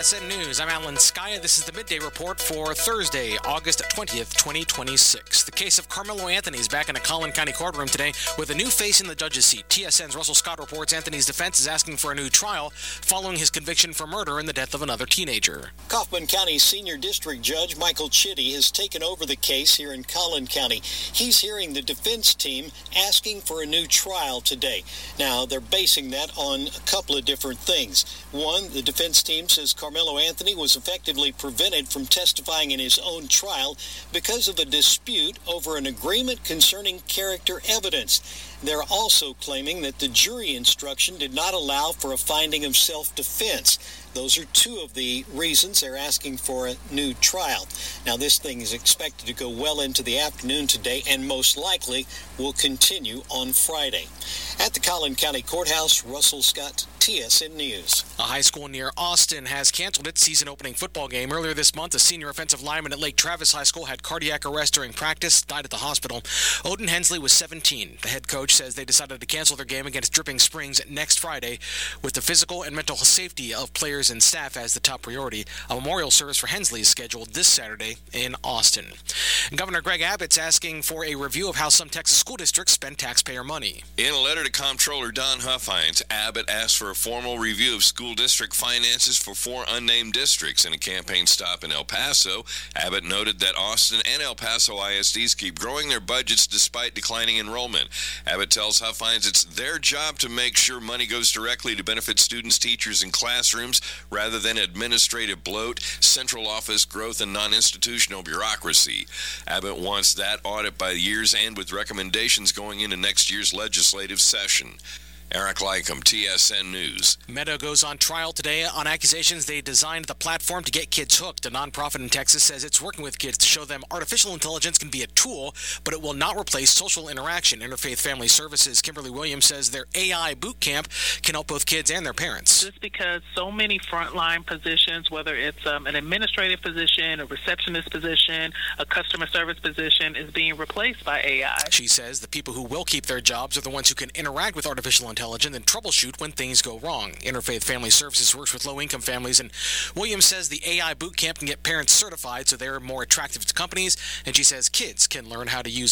TSN News, I'm Alan Skaya. This is the Midday Report for Thursday, August 20th, 2026. The case of Carmelo Anthony is back in a Collin County courtroom today with a new face in the judge's seat. TSN's Russell Scott reports Anthony's defense is asking for a new trial following his conviction for murder and the death of another teenager. Kaufman County Senior District Judge Michael Chitty has taken over the case here in Collin County. He's hearing the defense team asking for a new trial today. Now, they're basing that on a couple of different things. One, the defense team says Carmelo Anthony was effectively prevented from testifying in his own trial because of a dispute over an agreement concerning character evidence. They're also claiming that the jury instruction did not allow for a finding of self-defense. Those are two of the reasons they're asking for a new trial. Now, this thing is expected to go well into the afternoon today and most likely will continue on Friday. At the Collin County Courthouse, Russell Scott, TSN News. A high school near Austin has canceled its season-opening football game. Earlier this month, a senior offensive lineman at Lake Travis High School had cardiac arrest during practice, died at the hospital. Odin Hensley was 17. The head coach says they decided to cancel their game against Dripping Springs next Friday with the physical and mental safety of players and staff as the top priority. A memorial service for Hensley is scheduled this Saturday in Austin. And Governor Greg Abbott's asking for a review of how some Texas school districts spend taxpayer money. In a letter to Comptroller Don Huffines, Abbott asked for a formal review of school district finances for 4 unnamed districts. In a campaign stop in El Paso, Abbott noted that Austin and El Paso ISDs keep growing their budgets despite declining enrollment. Abbott tells Huffines it's their job to make sure money goes directly to benefit students, teachers, and classrooms rather than administrative bloat, central office growth, and non-institutional bureaucracy. Abbott wants that audit by year's end with recommendations going into next year's legislative session. Eric Lycum, TSN News. Meta goes on trial today on accusations they designed the platform to get kids hooked. A nonprofit in Texas says it's working with kids to show them artificial intelligence can be a tool, but it will not replace social interaction. Interfaith Family Services' Kimberly Williams says their AI boot camp can help both kids and their parents. Just because so many frontline positions, whether it's an administrative position, a receptionist position, a customer service position, is being replaced by AI. She says the people who will keep their jobs are the ones who can interact with artificial intelligence and troubleshoot when things go wrong. Interfaith Family Services works with low-income families, and Williams says the AI boot camp can get parents certified so they're more attractive to companies, and she says kids can learn how to use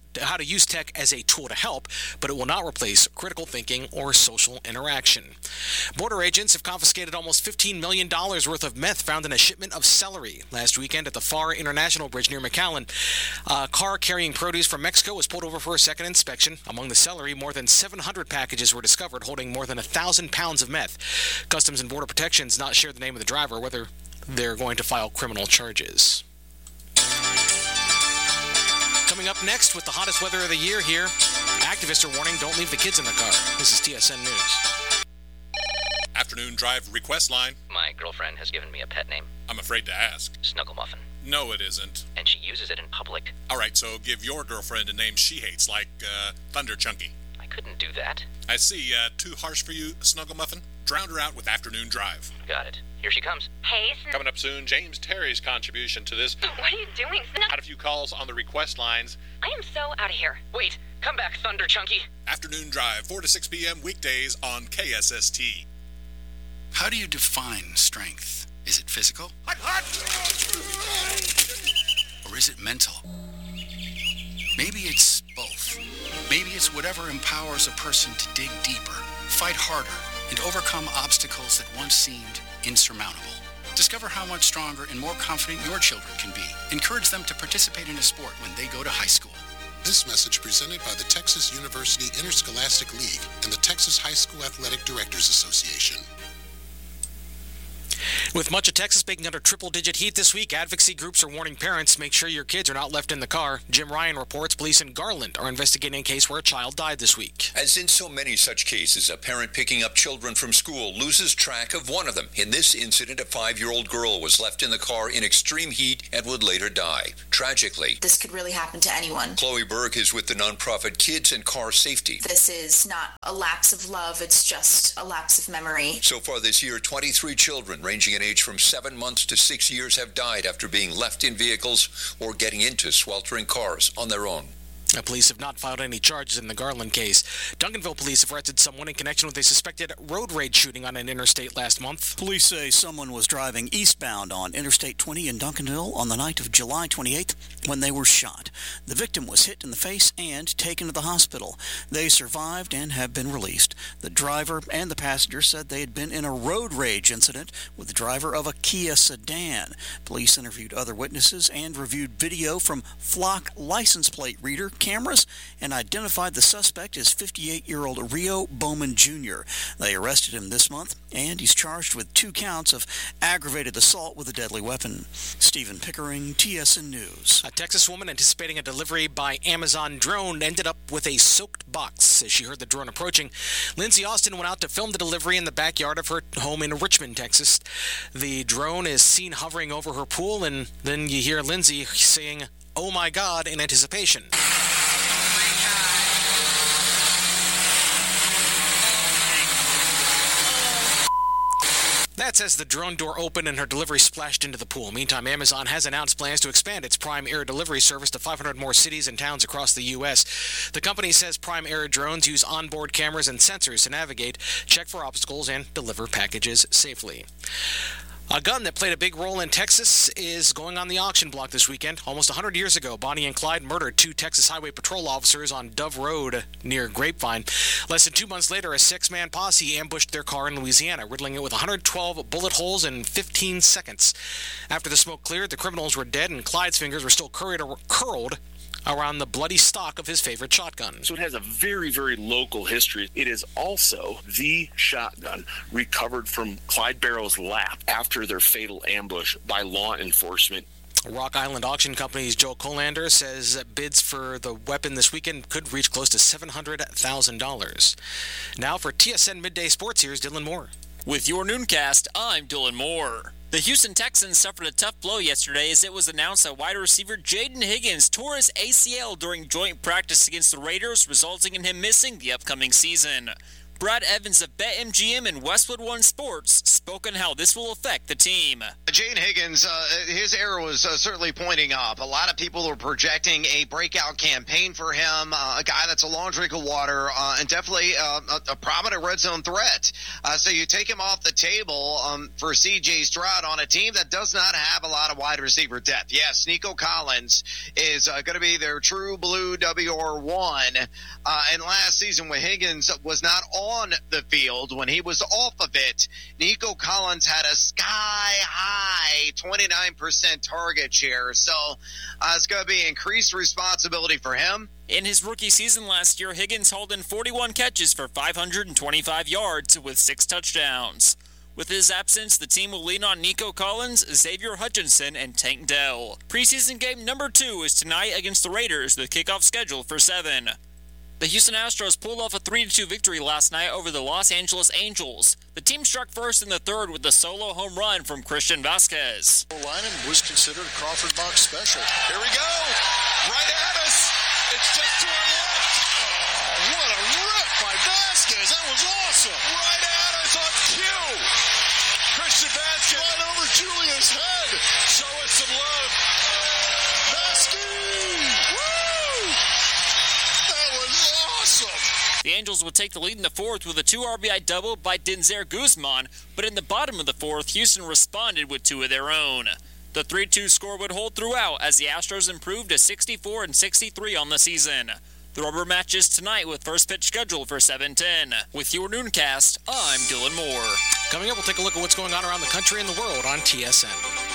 tech as a tool to help, but it will not replace critical thinking or social interaction. Border agents have confiscated almost $15 million worth of meth found in a shipment of celery. Last weekend at the Pharr International Bridge near McAllen, a car carrying produce from Mexico was pulled over for a second inspection. Among the celery, more than 700 packages were discovered holding more than 1,000 pounds of meth. Customs and Border Protection has not shared the name of the driver, whether they're going to file criminal charges. Coming up next with the hottest weather of the year here, activists are warning don't leave the kids in the car. This is TSN News. Afternoon Drive request line. My girlfriend has given me a pet name. I'm afraid to ask. Snugglemuffin. No, it isn't. And she uses it in public. All right, so give your girlfriend a name she hates, like Thunder Chunky. I couldn't do that. I see. Too harsh for you, Snugglemuffin? Drown her out with Afternoon Drive. Got it. Here she comes. Hey, Coming up soon, James Terry's contribution to this. what are you doing? Had a few calls on the request lines. I am so out of here. Wait, come back, Thunder Chunky. Afternoon Drive, 4 to 6 p.m. weekdays on KSST. How do you define strength? Is it physical? Or is it mental? Maybe it's both. Maybe it's whatever empowers a person to dig deeper, fight harder, and overcome obstacles that once seemed insurmountable. Discover how much stronger and more confident your children can be. Encourage them to participate in a sport when they go to high school. This message presented by the Texas University Interscholastic League and the Texas High School Athletic Directors Association. With much of Texas baking under triple-digit heat this week, advocacy groups are warning parents, make sure your kids are not left in the car. Jim Ryan reports police in Garland are investigating a case where a child died this week. As in so many such cases, a parent picking up children from school loses track of one of them. In this incident, a 5-year-old girl was left in the car in extreme heat and would later die. Tragically, this could really happen to anyone. Chloe Berg is with the nonprofit Kids and Car Safety. This is not a lapse of love, it's just a lapse of memory. So far this year, 23 children ranging in age from 7 months to 6 years have died after being left in vehicles or getting into sweltering cars on their own. Police have not filed any charges in the Garland case. Duncanville police have arrested someone in connection with a suspected road rage shooting on an interstate last month. Police say someone was driving eastbound on Interstate 20 in Duncanville on the night of July 28th when they were shot. The victim was hit in the face and taken to the hospital. They survived and have been released. The driver and the passenger said they had been in a road rage incident with the driver of a Kia sedan. Police interviewed other witnesses and reviewed video from Flock license plate reader cameras and identified the suspect as 58-year-old Rio Bowman Jr. They arrested him this month, and he's charged with 2 counts of aggravated assault with a deadly weapon. Stephen Pickering, TSN News. A Texas woman anticipating a delivery by Amazon drone ended up with a soaked box as she heard the drone approaching. Lindsay Austin went out to film the delivery in the backyard of her home in Richmond, Texas. The drone is seen hovering over her pool, and then you hear Lindsay saying, "Oh my God," in anticipation. That's as the drone door opened and her delivery splashed into the pool. Meantime, Amazon has announced plans to expand its Prime Air delivery service to 500 more cities and towns across the U.S. The company says Prime Air drones use onboard cameras and sensors to navigate, check for obstacles, and deliver packages safely. A gun that played a big role in Texas is going on the auction block this weekend. Almost 100 years ago, Bonnie and Clyde murdered 2 Texas Highway Patrol officers on Dove Road near Grapevine. Less than 2 months later, a 6-man posse ambushed their car in Louisiana, riddling it with 112 bullet holes in 15 seconds. After the smoke cleared, the criminals were dead, and Clyde's fingers were still curled around the bloody stock of his favorite shotgun. So it has a very, very local history. It is also the shotgun recovered from Clyde Barrow's lap after their fatal ambush by law enforcement. Rock Island Auction Company's Joe Colander says that bids for the weapon this weekend could reach close to $700,000. Now for TSN Midday Sports, here's Dylan Moore. With your Nooncast, I'm Dylan Moore. The Houston Texans suffered a tough blow yesterday as it was announced that wide receiver Jaden Higgins tore his ACL during joint practice against the Raiders, resulting in him missing the upcoming season. Brad Evans of BetMGM and Westwood One Sports spoke on how this will affect the team. Jaden Higgins, his arrow was certainly pointing up. A lot of people are projecting a breakout campaign for him, a guy that's a long drink of water, and definitely a prominent red zone threat. So you take him off the table for C.J. Stroud on a team that does not have a lot of wide receiver depth. Yes, Nico Collins is going to be their true blue WR1. And last season when Higgins was not on the field, when he was off of it, Nico Collins had a sky-high 29% target share. So it's going to be increased responsibility for him. In his rookie season last year, Higgins hauled in 41 catches for 525 yards with 6 touchdowns. With his absence, the team will lean on Nico Collins, Xavier Hutchinson, and Tank Dell. Preseason game number 2 is tonight against the Raiders, the kickoff scheduled for 7. The Houston Astros pulled off a 3-2 victory last night over the Los Angeles Angels. The team struck first in the third with a solo home run from Christian Vasquez. Lyman was considered a Crawford box special. Here we go! Right at us! It's just to our left! Oh, what a rip by Vasquez! That was awesome! Right at us on cue! Christian Vasquez right over Julia's head! Show us some love! Vasquez! Woo! That was awesome! The Angels would take the lead in the fourth with a 2 RBI double by Denzer Guzman, but in the bottom of the fourth, Houston responded with 2 of their own. The 3-2 score would hold throughout as the Astros improved to 64 and 63 on the season. The rubber match is tonight with first pitch scheduled for 7:10. With your Nooncast, I'm Dylan Moore. Coming up, we'll take a look at what's going on around the country and the world on TSN.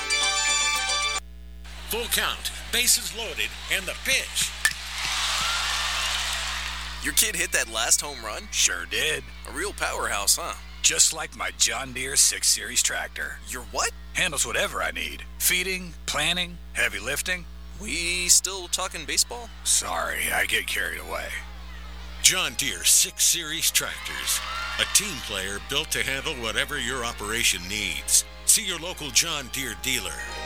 Full count, bases loaded, and the pitch. Your kid hit that last home run? Sure did. A real powerhouse, huh? Just like my John Deere 6 Series tractor. Your what? Handles whatever I need. Feeding, planting, heavy lifting. We still talking baseball? Sorry, I get carried away. John Deere 6 Series tractors. A team player built to handle whatever your operation needs. See your local John Deere dealer.